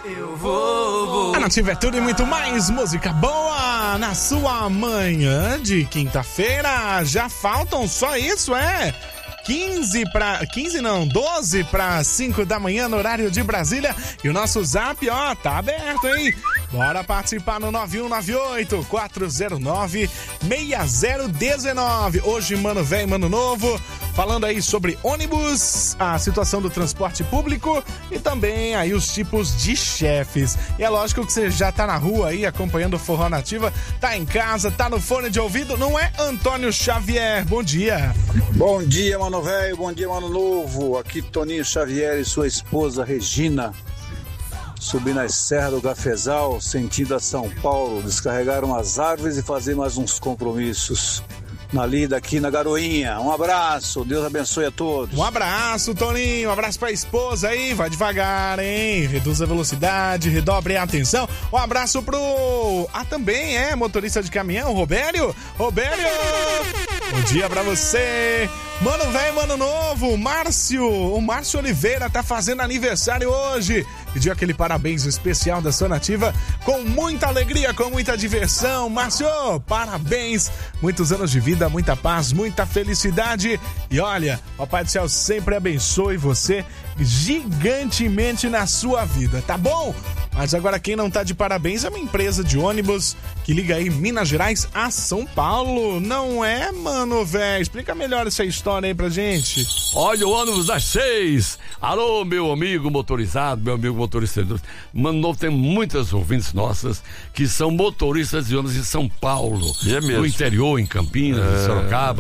Eu vou. A Nativa é tudo e muito mais música boa na sua manhã de quinta-feira. Já faltam só isso, 12 para 5 da manhã no horário de Brasília. E o nosso zap, tá aberto, hein? Bora participar no 9198-409-6019. Hoje, mano velho, mano novo, falando aí sobre ônibus, a situação do transporte público e também aí os tipos de chefes. E é lógico que você já tá na rua aí acompanhando o Forró Nativa, tá em casa, tá no fone de ouvido, não é, Antônio Xavier? Bom dia. Bom dia, mano velho, bom dia, mano novo. Aqui Toninho Xavier e sua esposa Regina. Subir na Serra do Cafezal, sentido a São Paulo, descarregar umas árvores e fazer mais uns compromissos. Na lida aqui na Garoinha. Um abraço, Deus abençoe a todos. Um abraço, Toninho, um abraço pra esposa aí, vai devagar, hein? Reduz a velocidade, redobre a atenção. Um abraço pro... também motorista de caminhão, Robério. Robério! Bom dia pra você. Mano velho, mano novo, Márcio. O Márcio Oliveira tá fazendo aniversário hoje. Pediu aquele parabéns especial da sua Nativa com muita alegria, com muita diversão. Márcio, parabéns. Muitos anos de vida, muita paz, muita felicidade. E olha, o Pai do Céu sempre abençoe você gigantemente na sua vida, tá bom? Mas agora quem não tá de parabéns é uma empresa de ônibus que liga aí Minas Gerais a São Paulo. Não é, mano, velho? Explica melhor essa história aí pra gente. Olha o ônibus das 6. Alô, meu amigo motorizado, meu amigo motorista. Mano novo, tem muitas ouvintes nossas que são motoristas de ônibus em São Paulo. É mesmo? No interior, em Campinas, em Sorocaba.